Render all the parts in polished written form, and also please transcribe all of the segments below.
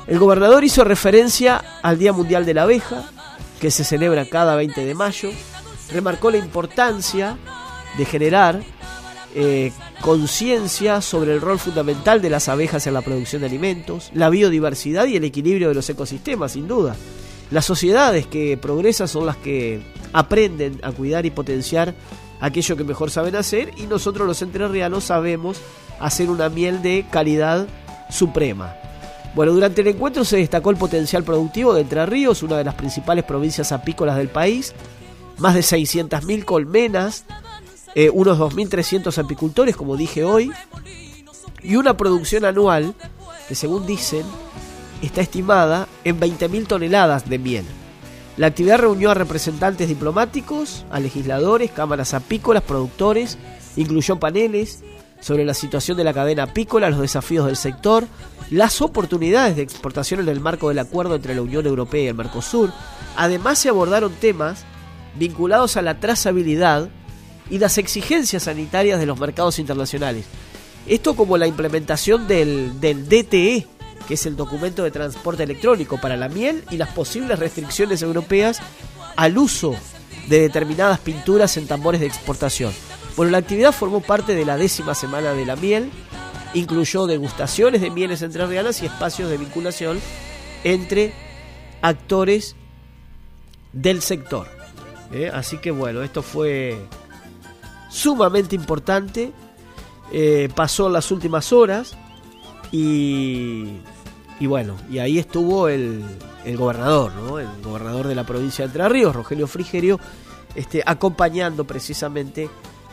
El gobernador hizo referencia al Día Mundial de la Abeja, que se celebra cada 20 de mayo. Remarcó la importancia de generar conciencia sobre el rol fundamental de las abejas en la producción de alimentos, la biodiversidad y el equilibrio de los ecosistemas, sin duda. Las sociedades que progresan son las que aprenden a cuidar y potenciar aquello que mejor saben hacer, y nosotros los entrerrianos sabemos hacer una miel de calidad suprema. Bueno, durante el encuentro se destacó el potencial productivo de Entre Ríos, una de las principales provincias apícolas del país, más de 600.000 colmenas, unos 2.300 apicultores, como dije hoy, y una producción anual que, según dicen, está estimada en 20.000 toneladas de miel. La actividad reunió a representantes diplomáticos, a legisladores, cámaras apícolas, productores, incluyó paneles sobre la situación de la cadena apícola, los desafíos del sector, las oportunidades de exportación en el marco del acuerdo entre la Unión Europea y el Mercosur. Además, se abordaron temas vinculados a la trazabilidad y las exigencias sanitarias de los mercados internacionales. Esto como la implementación del DTE, que es el documento de transporte electrónico para la miel, y las posibles restricciones europeas al uso de determinadas pinturas en tambores de exportación. Bueno, la actividad formó parte de la 10ª Semana de la Miel, incluyó degustaciones de mieles entrerrianas y espacios de vinculación entre actores del sector. Así que bueno, esto fue sumamente importante, pasó las últimas horas y bueno, y ahí estuvo el gobernador, ¿no? El gobernador de la provincia de Entre Ríos, Rogelio Frigerio, acompañando precisamente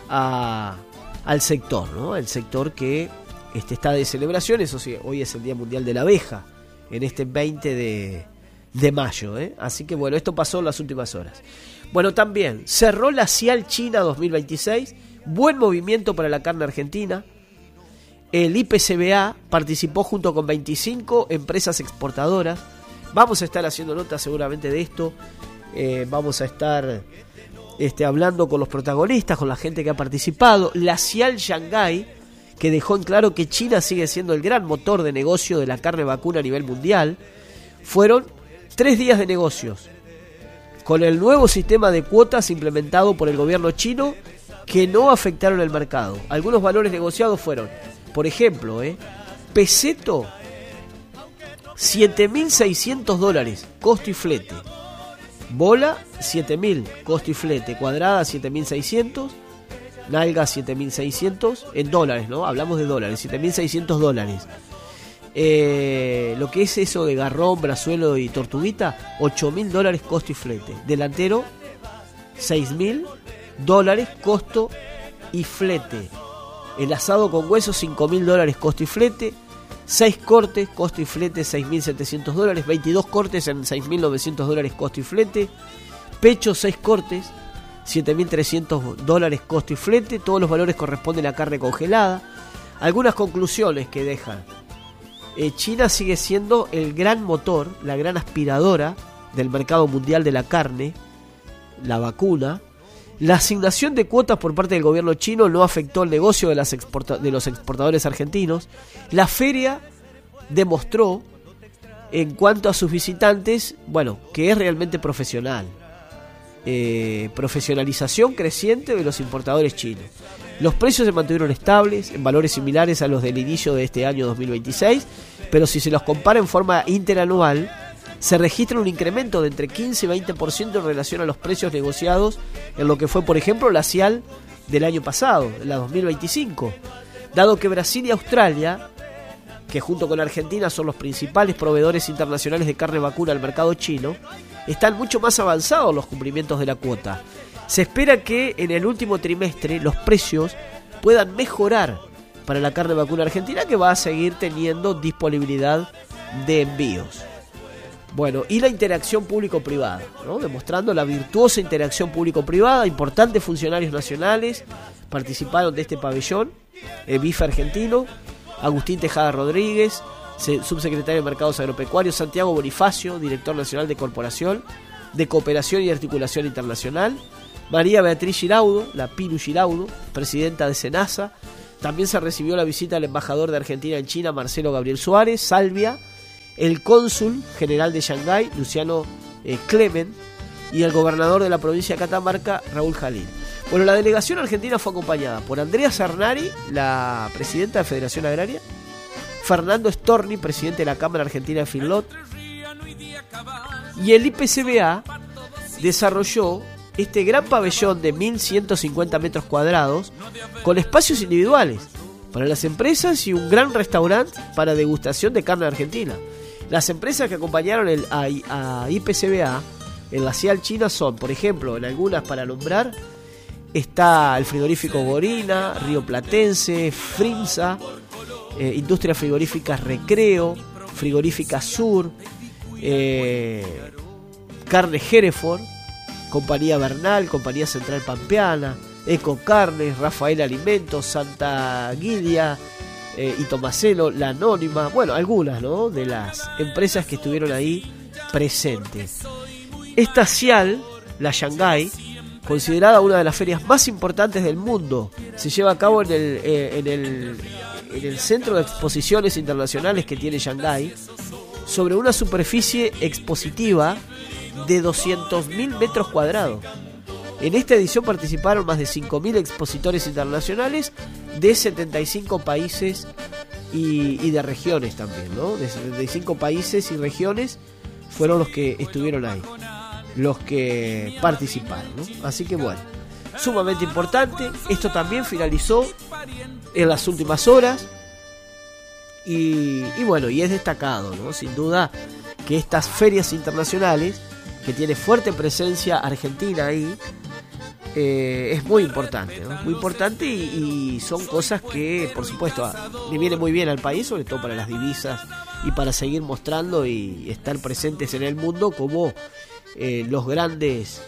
al sector, ¿no? El sector que está de celebración. Eso sí, hoy es el Día Mundial de la Abeja, en este 20 de mayo, Así que bueno, esto pasó en las últimas horas. Bueno, también cerró la CIAL China 2026, buen movimiento para la carne argentina. El IPCBA participó junto con 25 empresas exportadoras. Vamos a estar haciendo notas seguramente de esto. Vamos a estar hablando con los protagonistas, con la gente que ha participado. La CIAL Shanghái, que dejó en claro que China sigue siendo el gran motor de negocio de la carne vacuna a nivel mundial. Fueron 3 días de negocios con el nuevo sistema de cuotas implementado por el gobierno chino, que no afectaron el mercado. Algunos valores negociados fueron, por ejemplo, peseto, $7.600, costo y flete. Bola, 7.000, costo y flete. Cuadrada, 7.600. Nalga, 7.600. En dólares, ¿no? Hablamos de dólares, $7.600. Lo que es eso de garrón, brazuelo y tortuguita, $8.000, costo y flete. Delantero, $6.000, costo y flete. El asado con hueso, $5.000, costo y flete. 6 cortes, costo y flete, $6.700. 22 cortes en $6.900, costo y flete. Pecho, 6 cortes, $7.300, costo y flete. Todos los valores corresponden a carne congelada. Algunas conclusiones que dejan. China sigue siendo el gran motor, la gran aspiradora del mercado mundial de la carne, la vacuna. La asignación de cuotas por parte del gobierno chino no afectó el negocio de los exportadores argentinos. La feria demostró, en cuanto a sus visitantes, bueno, que es realmente profesional. Profesionalización creciente de los importadores chinos. Los precios se mantuvieron estables, en valores similares a los del inicio de este año 2026, pero si se los compara en forma interanual, se registra un incremento de entre 15 y 20% en relación a los precios negociados en lo que fue, por ejemplo, la CIAL del año pasado, la 2025. Dado que Brasil y Australia, que junto con Argentina son los principales proveedores internacionales de carne vacuna al mercado chino, están mucho más avanzados los cumplimientos de la cuota. Se espera que en el último trimestre los precios puedan mejorar para la carne vacuna argentina, que va a seguir teniendo disponibilidad de envíos. Bueno, y la interacción público-privada, ¿no? Demostrando la virtuosa interacción público-privada. Importantes funcionarios nacionales participaron de este pabellón. BIF argentino, Agustín Tejada Rodríguez, subsecretario de Mercados Agropecuarios, Santiago Bonifacio, director nacional de Corporación de Cooperación y Articulación Internacional, María Beatriz Giraudo, la Piru Giraudo, presidenta de SENASA. También se recibió la visita del embajador de Argentina en China, Marcelo Gabriel Suárez, Salvia, el cónsul general de Shanghái, Luciano Clement, y el gobernador de la provincia de Catamarca, Raúl Jalil. Bueno, la delegación argentina fue acompañada por Andrea Cernari, la presidenta de Federación Agraria, Fernando Storni, presidente de la Cámara Argentina de Feedlot, y el IPCBA desarrolló este gran pabellón de 1.150 metros cuadrados con espacios individuales para las empresas y un gran restaurante para degustación de carne argentina. Las empresas que acompañaron a IPCBA en la CIAL China son, por ejemplo, en algunas para nombrar, está el frigorífico Gorina, Río Platense, Frimsa, Industria Frigorífica Recreo, Frigorífica Sur, Carne Hereford, Compañía Bernal, Compañía Central Pampeana, Eco Carnes, Rafael Alimentos, Santa Guidia y Tomaselo, La Anónima, bueno, algunas, ¿no?, de las empresas que estuvieron ahí presentes. Esta CIAL, la Shanghái, considerada una de las ferias más importantes del mundo, se lleva a cabo en el Centro de Exposiciones Internacionales que tiene Shanghái, sobre una superficie expositiva de 200.000 metros cuadrados. En esta edición participaron más de 5.000 expositores internacionales de 75 países y de regiones también, ¿no? De 75 países y regiones fueron los que estuvieron ahí, los que participaron, ¿no? Así que bueno, sumamente importante. Esto también finalizó en las últimas horas y bueno, y es destacado, ¿no?, sin duda, que estas ferias internacionales, que tiene fuerte presencia argentina ahí, es muy importante, ¿no? Muy importante y son cosas que, por supuesto, le viene muy bien al país, sobre todo para las divisas y para seguir mostrando y estar presentes en el mundo como los grandes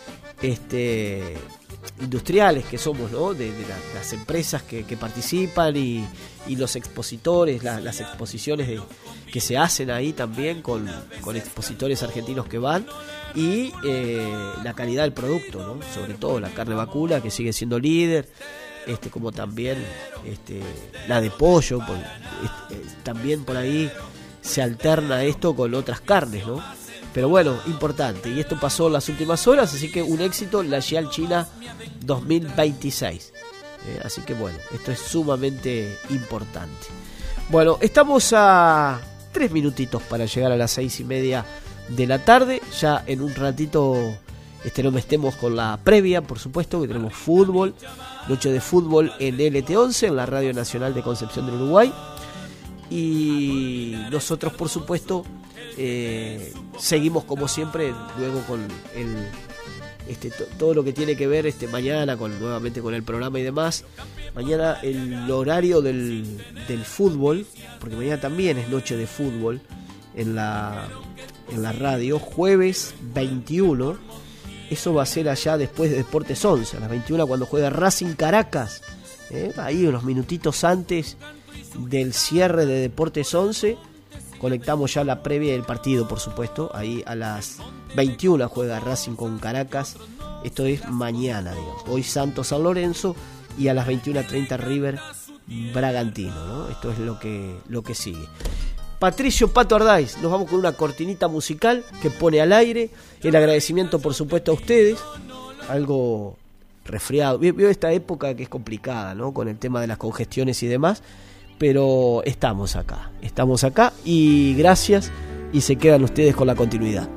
industriales que somos, ¿no?, de las empresas que participan y los expositores, las exposiciones que se hacen ahí también con expositores argentinos que van, y la calidad del producto, ¿no?, sobre todo la carne vacuna, que sigue siendo líder, como también la de pollo, también por ahí se alterna esto con otras carnes, ¿no? Pero bueno, importante, y esto pasó en las últimas horas, así que un éxito, la CIAL China 2026. Así que bueno, esto es sumamente importante. Bueno, estamos a 3 minutitos para llegar a las 6:30 de la tarde. Ya en un ratito nos metemos con la previa, por supuesto, que tenemos fútbol, noche de fútbol en LT11, en la Radio Nacional de Concepción del Uruguay. Y nosotros, por supuesto, seguimos como siempre luego con todo lo que tiene que ver mañana nuevamente con el programa y demás. Mañana el horario del fútbol, porque mañana también es noche de fútbol en la radio, jueves 21. Eso va a ser allá después de Deportes 11, a las 21, cuando juega Racing Caracas, ahí unos minutitos antes del cierre de Deportes 11. Conectamos ya la previa del partido, por supuesto. Ahí a las 21 juega Racing con Caracas. Esto es mañana, digamos. Hoy Santos San Lorenzo y a las 21:30 River Bragantino, ¿no? Esto es lo que sigue. Patricio Pato Ardáiz, nos vamos con una cortinita musical que pone al aire el agradecimiento, por supuesto, a ustedes. Algo resfriado. Veo esta época que es complicada, ¿no?, con el tema de las congestiones y demás. Pero estamos acá y gracias, y se quedan ustedes con la continuidad.